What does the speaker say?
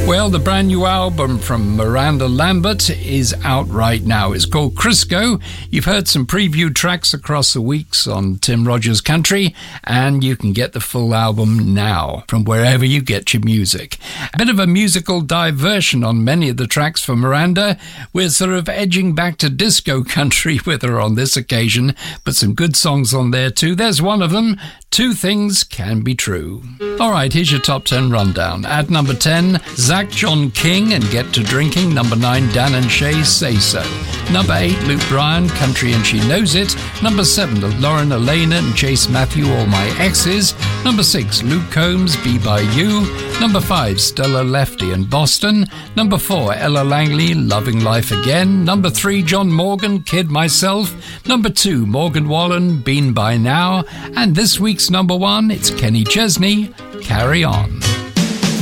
Well, the brand new album from Miranda Lambert is out right now. It's called Crisco. You've heard some preview tracks across the weeks on Tim Rogers Country, and you can get the full album now from wherever you get your music. A bit of a musical diversion on many of the tracks for Miranda. We're sort of edging back to disco country with her on this occasion, but some good songs on there too. There's one of them, Two Things Can Be True. All right, here's your top 10 rundown. At number 10, Zach John King and Get to Drinking. Number 9, Dan and Shay, Say So. Number 8, Luke Bryan, Country and She Knows It. Number 7, Lauren Elena and Chase Matthew, All My Exes. Number 6, Luke Combs, Be By You. Number 5, Stella Lefty and Boston. Number 4, Ella Langley, Loving Life Again. Number 3, John Morgan, Kid Myself. Number 2, Morgan Wallen, Been By Now. And this week's number 1, it's Kenny Chesney, Carry On.